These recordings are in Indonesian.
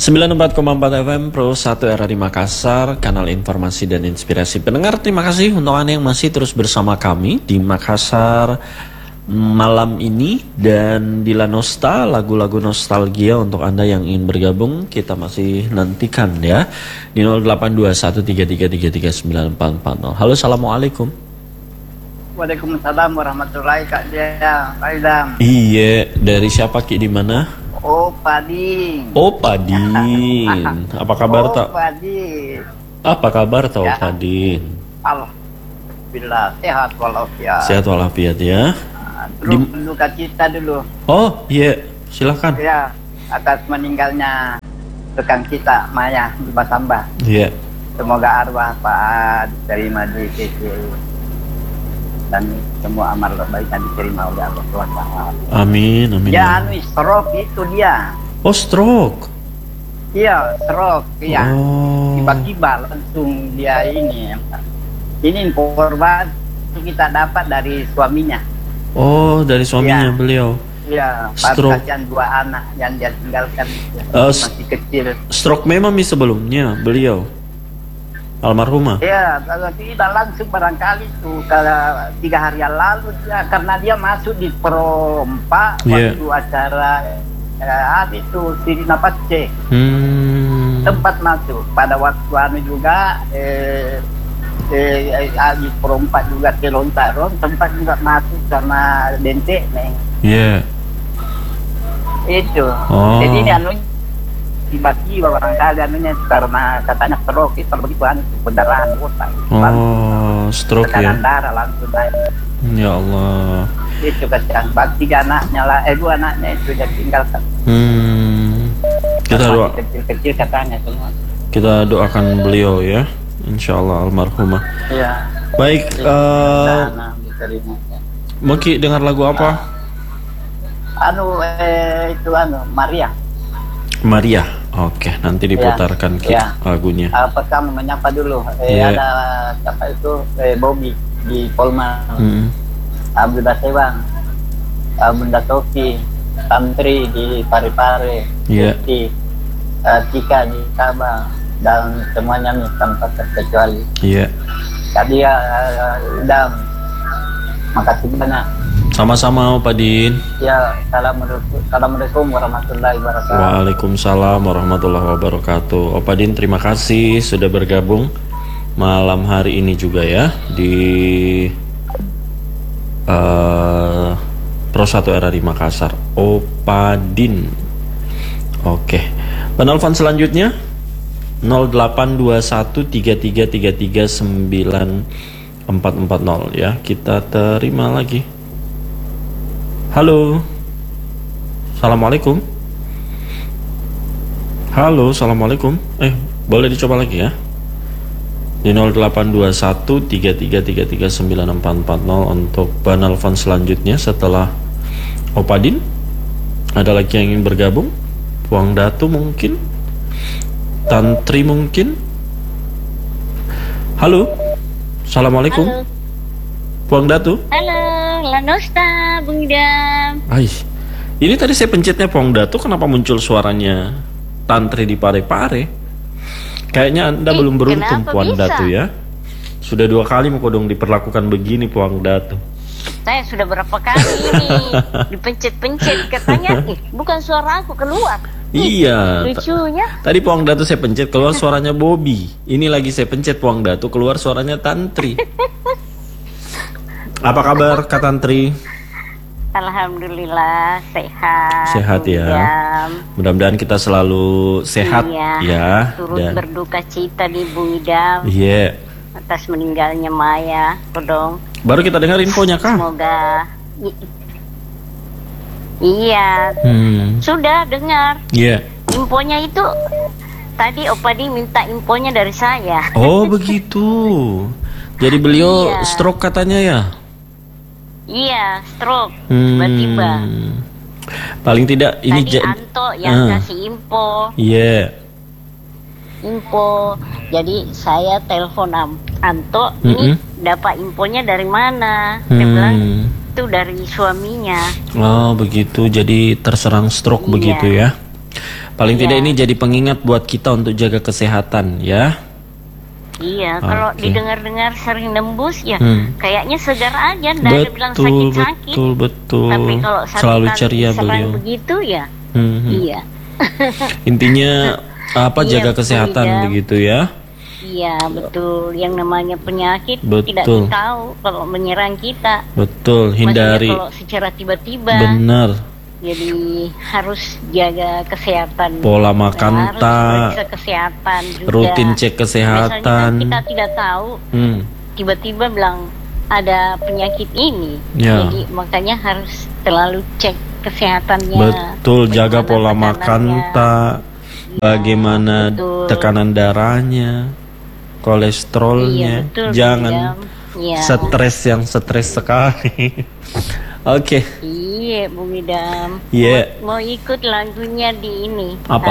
94,4 FM Pro 1 RRI Makassar, kanal informasi dan inspirasi pendengar. Terima kasih untuk Anda yang masih terus bersama kami di Makassar malam ini. Dan di Lanosta, lagu-lagu nostalgia untuk Anda yang ingin bergabung, kita masih nantikan ya di 082133333944. Halo, assalamualaikum. Waalaikumsalam warahmatullahi wabarakatuh. Iya, dari siapa Ki, di mana? Oh, Padin. Oh, Padin. Apa kabar tak? Padin. Apa kabar tak, Ya. Padin? Alhamdulillah, sehat walafiat. Sehat walafiat ya. Terus duka cita dulu. Oh, iya, silakan. Ya, atas meninggalnya rekan kita Maya di Basamba. Iya. Semoga arwah Pak diterima di sisi dan semua amal baiknya diterima oleh Allah SWT. Amin, amin. Ya, stroke itu dia. Oh, stroke. Iya, stroke. Iya. Oh. Tiba-tiba langsung dia ini informasi kita dapat dari suaminya. Oh, dari suaminya Ya. beliau. Iya, Stroke. pasien 2 anak yang dia tinggalkan masih kecil. Stroke memang sebelumnya beliau almarhumah. Iya, kalau tidak langsung barangkali tuh kalau 3 hari yang lalu ya, karena dia masuk di Perompa waktu acara itu Sirina Pace. Tempat masuk pada waktu juga di Perompa juga ke Lontaron tempat juga masuk karena dentek nih. Iya. Itu. Oh. Jadi ini tiba-tiba barangkali karena katanya stroke itu begitu pendarahan otak. Oh, stroke ya. Tekanan darah langsung naik. Ya Allah. Itu kasihan. 3 anaknya lah, 2 anaknya itu dia tinggalkan. Kita doa. Kecil-kecil katanya semua. Kita doakan beliau ya. Insyaallah almarhumah. Iya. Baik. Mau Ki dengar lagu apa? Maria. Maria. Oke, nanti diputarkan Ki lagunya. Pertama menyapa dulu. Iya. Ada siapa itu Bobby di Polman. Abdullah Sewang, Bunda Toki, Tantri di Parepare, Tika di Sabang, dan semuanya nih tanpa terkecuali. Iya. Tadi Dam, makasih banyak. Sama-sama Pak Din. Ya, assalamualaikum warahmatullahi wabarakatuh. Waalaikumsalam warahmatullahi wabarakatuh. Pak Din, terima kasih sudah bergabung malam hari ini juga ya di Pro 1 RRI Makassar. Pak Din. Oke. Penelpon selanjutnya 082133339440 ya. Kita terima lagi. Halo. Assalamualaikum. Halo, assalamualaikum. Boleh dicoba lagi ya. Di 082133339440 untuk penelpon selanjutnya setelah Opadin. Ada lagi yang ingin bergabung? Puang Datu mungkin? Tantri mungkin? Halo. Assalamualaikum. Halo. Puang Datu. Halo, Lanosta, Bung Idam. Ini tadi saya pencetnya Puang Datu, kenapa muncul suaranya Tantri di Parepare? Kayaknya Anda belum beruntung Puang Datu ya. Sudah 2 kali Mukodong diperlakukan begini Puang Datu. Saya sudah berapa kali ini dipencet-pencet, katanya bukan suara aku keluar. Iya. Lucunya. Tadi Puang Datu saya pencet keluar suaranya Bobby. Ini lagi saya pencet Puang Datu keluar suaranya Tantri. Apa kabar Kak Tantri? Alhamdulillah sehat. Sehat ya. Mudah-mudahan kita selalu sehat ya. Turut berduka cita di Bung Idam. Iya. Atas meninggalnya Maya, Kodong. Baru kita dengar infonya Kak. Semoga. Iya. Sudah dengar. Iya. Infonya itu tadi Opadi minta infonya dari saya. Oh begitu. Jadi beliau stroke katanya ya? Iya, stroke tiba-tiba. Paling tidak ini tadi Anto yang kasih info. Iya. Info. Jadi saya telepon Anto, ini dapat infonya dari mana? Dia bilang itu dari suaminya. Oh begitu, jadi terserang stroke begitu ya. Paling tidak ini jadi pengingat buat kita untuk jaga kesehatan ya. Iya, kalau didengar-dengar sering nembus ya kayaknya segar aja, nggak ada bilang sakit-sakit. Betul. Tapi kalau selalu ceria beliau. Begitu ya. Iya. Intinya jaga kesehatan begitu ya. Iya, betul. Yang namanya penyakit tidak tahu kalau menyerang kita. Betul, hindari. Maksudnya kalau secara tiba-tiba. Benar. Jadi harus jaga kesehatan. Pola makan harus kesehatan juga. Rutin cek kesehatan. Misalnya kita tidak tahu. Tiba-tiba bilang ada penyakit ini. Ya. Jadi makanya harus selalu cek kesehatannya. Betul, jaga pola makan bagaimana tekanan darahnya, kolesterolnya. Jangan stres yang stres sekali. Oke. Iya, Bung Idam. Iya. Mau ikut lagunya di ini. Apa?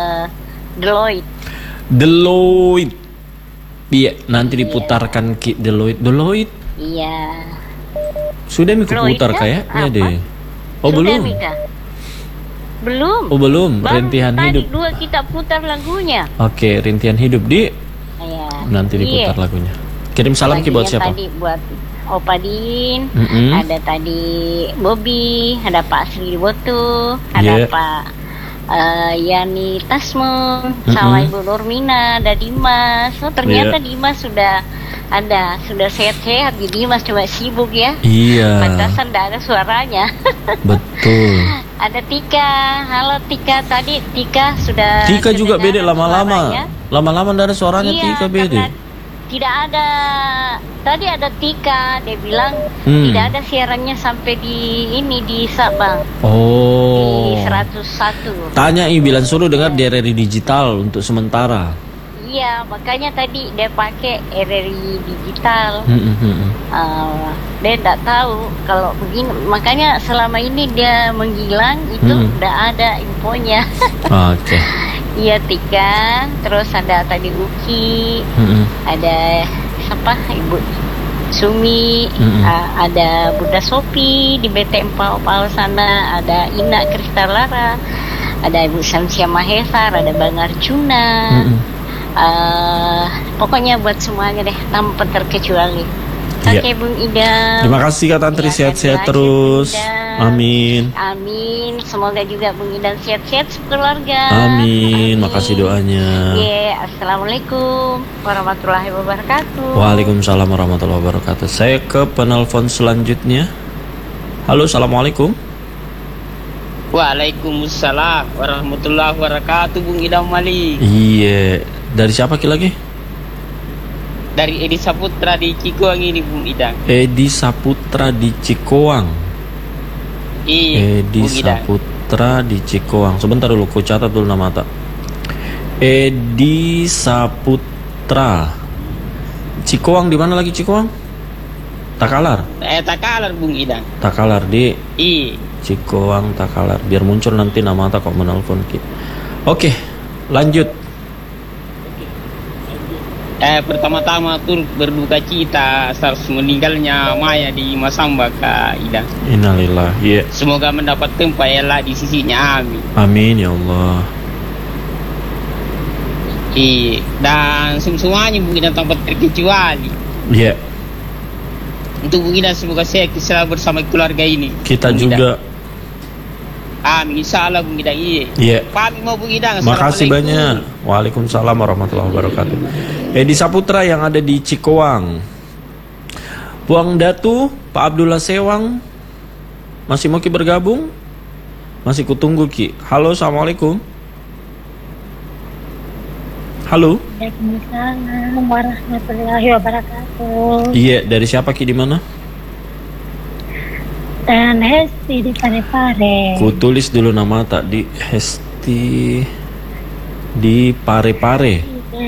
Deloitte. Iya, nanti diputarkan Deloitte. Iya. Sudah putar kayaknya deh. Oh, sudah, belum. Mika? Belum. Oh, belum. Rintihan Tadi hidup. Dua kita putar lagunya. Oke, rintihan hidup Iya. Nanti diputar lagunya. Kirim salam Ki buat siapa? Tadi buat Opa Din, ada tadi Bobby, ada Pak Sri Botu, ada Pak Yani Tasmun, sama Ibu Nurmina, ada Dimas. Oh, ternyata Dimas sudah sehat-sehat. Jadi Dimas cuma sibuk ya. Iya. Pantasan tidak ada suaranya. Betul. Ada Tika, halo Tika. Tadi Tika sudah. Tika juga beda lama-lama. Lama-lama tidak ada suaranya. Iya, Tika beda. Tidak ada. Tadi ada Tika, dia bilang tidak ada siarannya sampai di Sabang. Oh. Di 101. Tanya bilang suruh dengar di RRI Digital untuk sementara. Iya, makanya tadi dia pakai RRI Digital. Dia tidak tahu kalau begini. Makanya selama ini dia menghilang itu tidak ada infonya. Oke. Iya, Tika. Terus ada tadi Uki. Ada siapa? Ibu Sumi. Ada Bunda Sopi di BTM Pau sana. Ada Ina Kristalara. Ada Ibu Samsia Mahesar. Ada Bang Arjuna. Pokoknya buat semuanya deh, tanpa terkecuali. Oke, Bung Idam. Terima kasih Kak Tantri, sehat-sehat terus. Amin. Amin. Semoga juga Bung Idam sehat-sehat sekeluarga. Amin. Makasih doanya. Assalamualaikum warahmatullahi wabarakatuh. Waalaikumsalam warahmatullahi wabarakatuh. Saya ke penelpon selanjutnya. Halo, assalamualaikum. Waalaikumsalam warahmatullahi wabarakatuh, Bung Idam Mali. Iya. Dari siapa lagi? Dari Edi Saputra di Cikoang ini, Bung Idam. Edi Saputra di Cikoang. Iya. Edi Saputra di Cikoang. Sebentar dulu, ku catat dulu nama tak. Edi Saputra. Cikoang di mana lagi Cikoang? Takalar. Takalar, Bung Idam. Takalar di. Iya. Cikoang Takalar. Biar muncul nanti nama tak kok menelpon kita. Oke, lanjut. Pertama-tama turut berduka cita atas meninggalnya Maya di Masamba, Kak Ida. Innalillah. Semoga mendapat tempat elak di sisinya. Amin. Amin ya Allah. Dan semuanya Bung Ida tanpa terkecuali. Iya. Untuk Bung Ida semoga sehat selalu bersama keluarga ini. Kita Bung juga. Amin, insyaallah Bung Ida. Iya. Pamit mau Bung Ida. Makasih banyak. Waalaikumsalam warahmatullahi wabarakatuh. Edi Saputra yang ada di Cikoang. Buang Datu, Pak Abdullah Sewang. Masih mau Ki bergabung? Masih kutunggu Ki. Halo, assalamualaikum. Halo. Waalaikumsalam warahmatullahi wabarakatuh. Iya, dari siapa Ki, di mana? Dan Hesti di Parepare. Ku tulis dulu nama tak di Hesti di Parepare.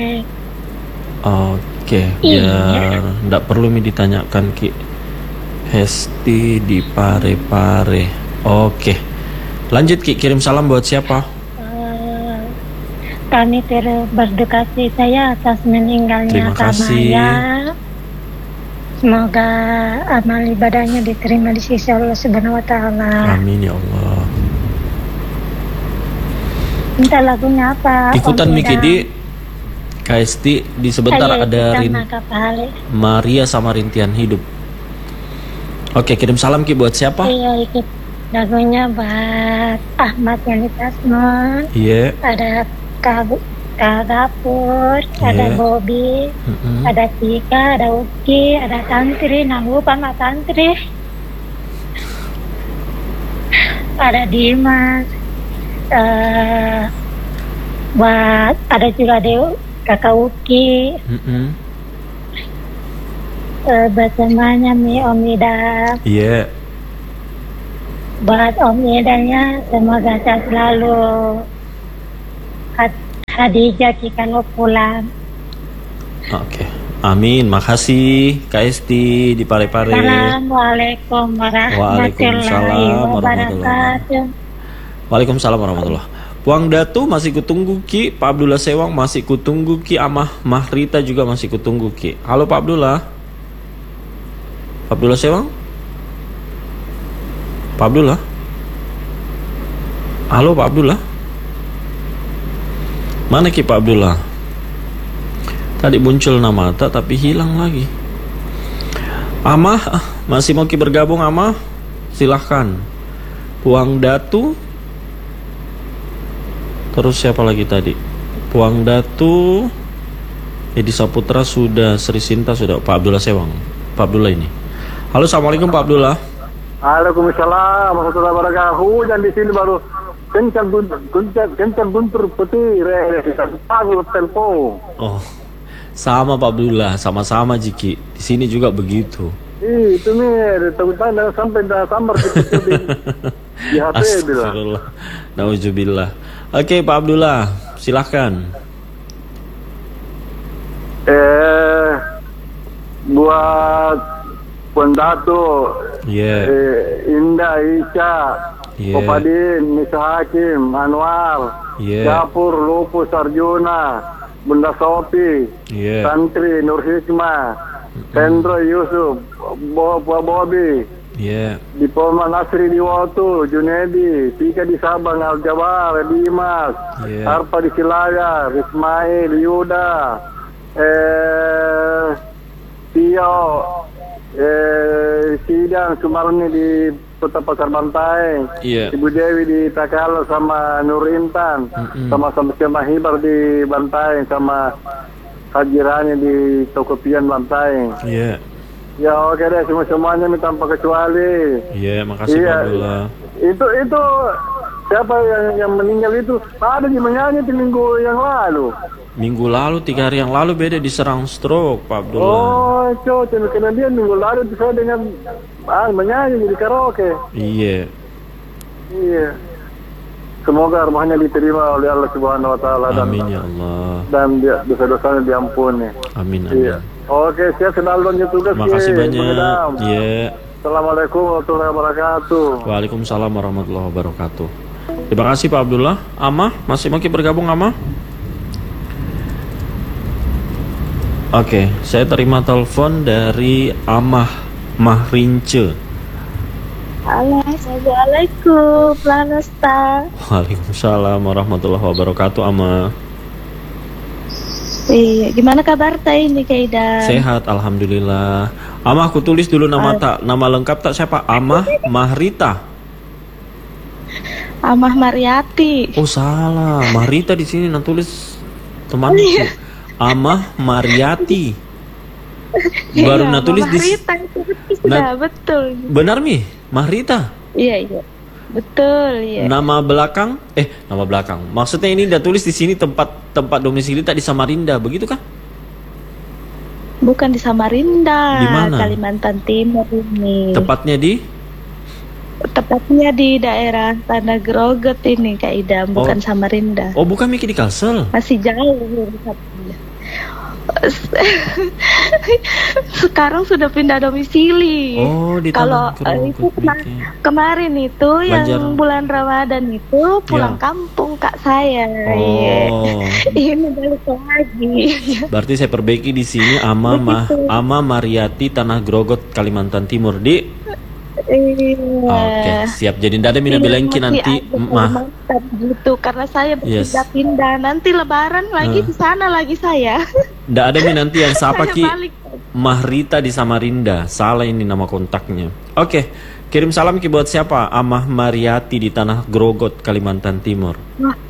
Oke, biar ndak perlu ditanyakan Ki. Hesti di Parepare. Oke. Lanjut Ki, kirim salam buat siapa? Kami berduka cita ya atas meninggalnya Kamaya. Semoga amal ibadahnya diterima di sisi Allah Subhanahu wa taala. Amin ya Allah. Minta lagunya apa? Ikutan Miki di KST di sebentar ada Maria sama Rintian Hidup. Oke, kirim salam Ki buat siapa? Iya, ikut lagunya buat Ahmad Yani Tasman. Iya. Ada Kak Gapur, ada Bobby, ada Tika, ada Uki, ada Tantri, lupa Pak Tantri. Ada Dimas. Buat ada juga Kakak Uki. Bersamanya Om Ida. Iya. Buat Om Idanya semoga sehat selalu. Hadijah kalau pulang. Oke. Amin. Makasih KST di Pare-Pare. Assalamualaikum warahmatullahi wabarakatuh. Waalaikumsalam warahmatullahi. Puang Datu masih kutunggu Ki. Pak Abdullah Sewang masih kutunggu Ki. Amah Mahrita juga masih kutunggu Ki. Halo Pak Abdullah. Pak Abdullah Sewang? Pak Abdullah? Halo Pak Abdullah? Mana Ki Pak Abdullah? Tadi muncul nama tapi hilang lagi. Amah masih mau Ki bergabung Amah? Silahkan. Puang Datu. Terus siapa lagi tadi? Puang Datu, Edi Saputra sudah, Sri Sinta sudah, Pak Abdullah Sewang. Pak Abdullah ini. Halo, assalamualaikum Pak Abdullah. Waalaikumsalam warahmatullahi wabarakatuh. Hujan di sini baru kencang guntur putih. Pagu telepon. Oh, sama Pak Abdullah, sama-sama Jiki. Di sini juga begitu. Itu nih, takutnya sampai dah samar di HP bilang. Astagfirullah. Nauzubillah. Oke Pak Abdullah, silahkan. Buat Pendatu, Indah, Isya, Popadin, Nisa Hakim, Anwar, Dapur, Lupus, Arjuna, Bunda Sopi, Santri, Nur Hikmah, Pendro, Yusuf, Bobby, Diploma Nasri di Watu, Junedi, Tika di Sabang, Al-Jabar, Dimas, Arpa di Silayar, Ismail, Yuda, Tio, Sidang, Sumarni di Kota Pasar Bantai, Ibu Dewi di Takalo sama Nur Intan, sama Hibar di Bantai, sama Hajirani di Tokopian Bantai. Ya oke deh, semuanya tanpa kecuali. Makasih Pak Abdullah. Itu siapa yang meninggal itu? Ada di menyanyi di minggu yang lalu. Minggu lalu, 3 hari yang lalu beda diserang stroke Pak Abdullah. Oh, cocok. Karena dia minggu lalu itu saya dengan menyanyi di karaoke. Iya. Semoga rumahnya diterima oleh Allah Subhanahu Wa Taala. Amin ya Allah. Dan dosa-dosanya diampuni. Amin. Iya. Oke, saya kenal dengan tugas. Makasih banyak. Assalamualaikum warahmatullahi wabarakatuh. Waalaikumsalam warahmatullahi wabarakatuh. Terima kasih Pak Abdullah. Amah, masih mau bergabung Amah? Oke, saya terima telepon dari Amah Mahrince. Halo, assalamualaikum, Planesta. Waalaikumsalam warahmatullahi wabarakatuh, Amah. Iya, gimana kabar teh ini Kaidan? Sehat, alhamdulillah. Amah, aku tulis dulu nama lengkap tak siapa? Amah Mahrita. Amah Mariati. Oh salah, Mahrita di sini nanti tulis temanku. Amah Mariati. Baru tulis di Mahrita itu sudah betul. Benar Mi? Mahrita? Iya. Betul, ya. Nama belakang? Nama belakang. Maksudnya ini udah tulis di sini tempat domisili tak di Samarinda, begitu kan? Bukan di Samarinda. Di mana? Kalimantan Timur ini. Tepatnya di daerah Tanah Grogot ini Kak Idam, bukan Samarinda. Oh, bukan Miki di Kalsel. Masih jauh. Sekarang sudah pindah domisili. Oh, di kalau itu kemarin itu yang bulan Ramadan itu pulang kampung Kak saya. Ini balik lagi. Berarti saya perbaiki di sini Ama Mariati Tanah Grogot Kalimantan Timur Oke, siap. Jadi tidak ada mina bilangki nanti mah. Gitu, karena saya berpindah-pindah. Nanti Lebaran lagi di sana lagi saya. Tidak ada mina nanti yang siapa ki Mahrita di Samarinda. Salah ini nama kontaknya. Oke, kirim salam ki buat siapa? Amah Mariati di Tanah Grogot, Kalimantan Timur.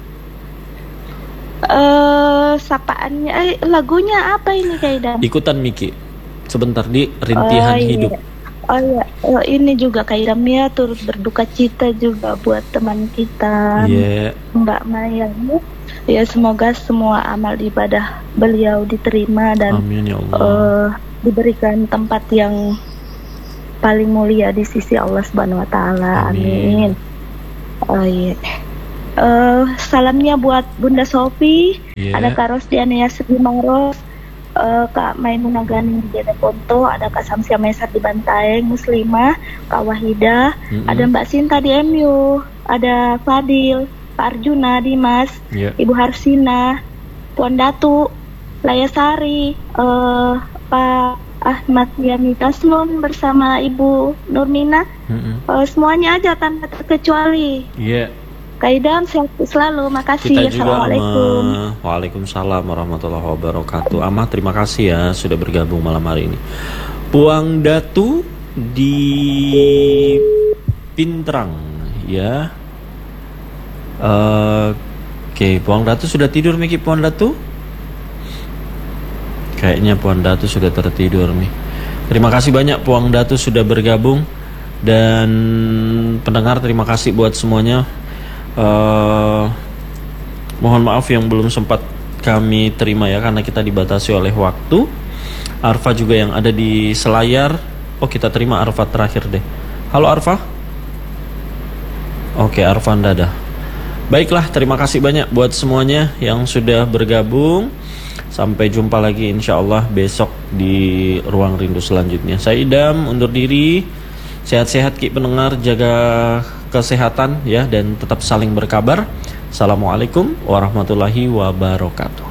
Sapaannya, lagunya apa ini Kaidan? Ikutan Miki. Sebentar di Rintihan Hidup. Ini juga Kaidan ya, turut berduka cita juga buat teman kita, Mbak Maya. Ya semoga semua amal ibadah beliau diterima dan amin, ya Allah. Diberikan tempat yang paling mulia di sisi Allah Subhanahu Wa Taala. Amin. Salamnya buat Bunda Sofi, ada Kak Rosdiania Sedimaros, Kak Maimunah Ganing di Jeneponto, ada Kak Samsia Mesar di Bantaeng, Muslimah, Kak Wahida, ada Mbak Sinta di MU, ada Fadil, Pak Arjuna, Dimas, Ibu Harsina, Puan Datu, Layasari, Pak Ahmad Yani Taslon bersama Ibu Nurmina, semuanya aja tanpa terkecuali. Kaidan sehat selalu, makasih. Kita juga Assalamualaikum. Waalaikumsalam warahmatullahi wabarakatuh. Amah terima kasih ya sudah bergabung malam hari ini. Puang Datu di Pintrang ya. Oke, Puang Datu sudah tidur Miki Puang Datu? Kayaknya Puang Datu sudah tertidur nih. Terima kasih banyak Puang Datu sudah bergabung. Dan pendengar terima kasih buat semuanya. Mohon maaf yang belum sempat kami terima ya, karena kita dibatasi oleh waktu. Arfa juga yang ada di selayar. Oh, kita terima Arfa terakhir deh. Halo Arfa. Oke, Arfa Dada. Baiklah, terima kasih banyak buat semuanya yang sudah bergabung. Sampai jumpa lagi insya Allah besok di Ruang Rindu selanjutnya. Saya Idam undur diri. Sehat-sehat Ki pendengar, jaga kesehatan ya, dan tetap saling berkabar. Assalamualaikum warahmatullahi wabarakatuh.